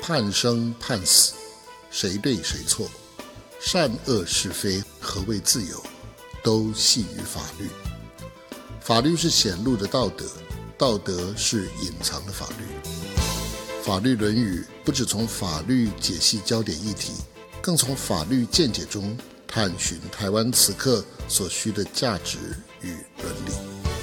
判生判死，谁对谁错，善恶是非，何谓自由，都系于法律。法律是显露的道德，道德是隐藏的法律。法律论语不只从法律解析焦点议题，更从法律见解中探寻台湾此刻所需的价值与伦理。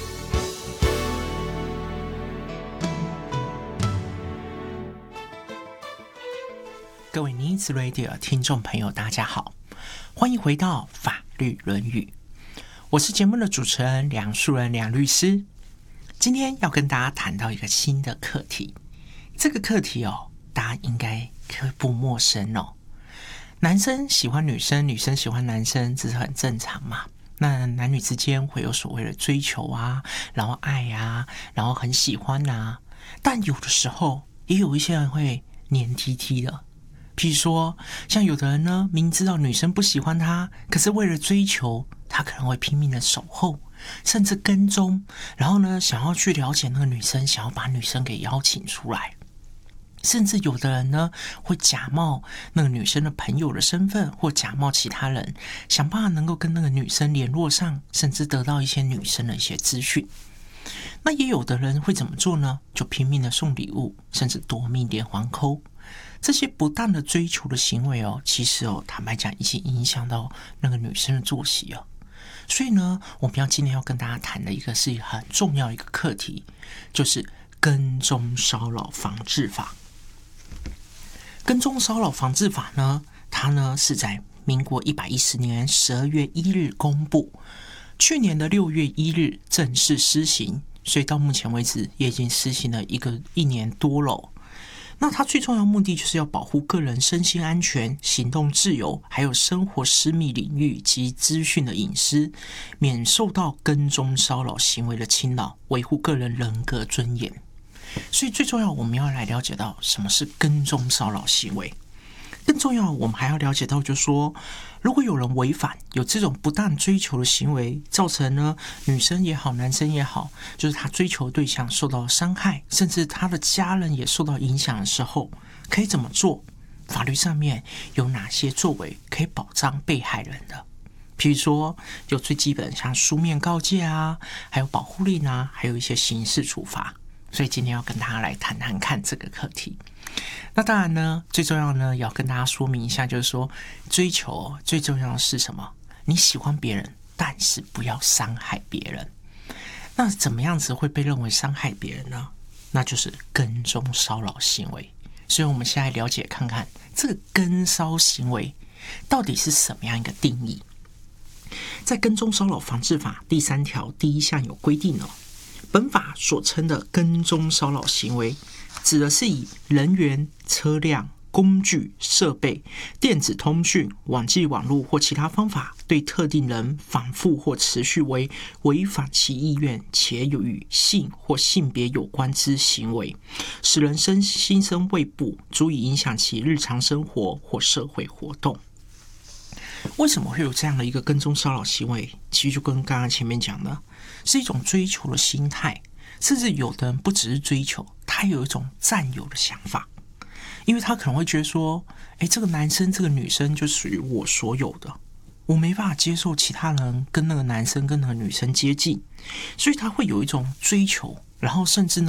各位 Needs Radio 听众朋友大家好，欢迎回到法律论语，我是节目的主持人梁树人梁律师。今天要跟大家谈到一个新的课题，这个课题大家应该不陌生男生喜欢女生，女生喜欢男生，这是很正常嘛。那男女之间会有所谓的追求啊，然后爱啊，然后很喜欢啊，但有的时候也有一些人会黏 T 的。譬如说，像有的人呢，明知道女生不喜欢他，可是为了追求，他可能会拼命的守候，甚至跟踪，然后呢，想要去了解那个女生，想要把女生给邀请出来。甚至有的人呢，会假冒那个女生的朋友的身份，或假冒其他人，想办法能够跟那个女生联络上，甚至得到一些女生的一些资讯。那也有的人会怎么做呢？就拼命的送礼物，甚至夺命连环扣。这些不当的追求的行为其实坦白讲已经影响到那个女生的作息所以呢，我们今天要跟大家谈的一个是很重要一个课题，就是跟踪骚扰防治法。跟踪骚扰防治法呢，它呢是在民国110年12月1日公布，去年的6月1日正式施行，所以到目前为止也已经施行了一年多了。那它最重要的目的就是要保护个人身心安全、行动自由，还有生活私密领域及资讯的隐私，免受到跟踪骚扰行为的侵扰，维护个人人格尊严。所以最重要，我们要来了解到什么是跟踪骚扰行为。更重要，我们还要了解到，就是说，如果有人违反有这种不当追求的行为，造成呢女生也好，男生也好，就是他追求的对象受到伤害，甚至他的家人也受到影响的时候，可以怎么做？法律上面有哪些作为可以保障被害人的？譬如说，有最基本像书面告诫啊，还有保护令啊，还有一些刑事处罚。所以今天要跟大家来谈谈看这个课题。那当然呢，最重要呢，要跟大家说明一下，就是说，追求最重要的是什么？你喜欢别人，但是不要伤害别人。那怎么样子会被认为伤害别人呢？那就是跟踪骚扰行为。所以我们现在了解看看，这个跟骚行为到底是什么样一个定义？在跟踪骚扰防治法第3条第1项有规定本法所称的跟踪骚扰行为，指的是以人员、车辆、工具、设备、电子通讯、网际网络或其他方法，对特定人反复或持续为违反其意愿，且有与性或性别有关之行为，使人心生畏怖，足以影响其日常生活或社会活动。为什么会有这样的一个跟踪骚扰行为？其实就跟刚刚前面讲的，是一种追求的心态，甚至有的人不只是追求，他有一种占有的想法，因为他可能会觉得说，这个男生这个女生就属于我所有的，我没办法接受其他人跟那个男生跟那个女生接近，所以他会有一种追求，然后甚至呢